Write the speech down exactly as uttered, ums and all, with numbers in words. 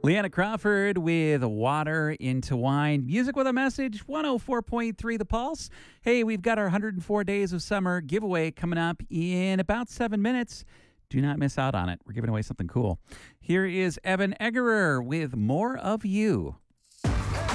Leanna Crawford with Water into Wine. Music with a message, one oh four point three The Pulse. Hey, we've got our one hundred four Days of Summer giveaway coming up in about seven minutes. Do not miss out on it. We're giving away something cool. Here is Evan Eggerer with More of You.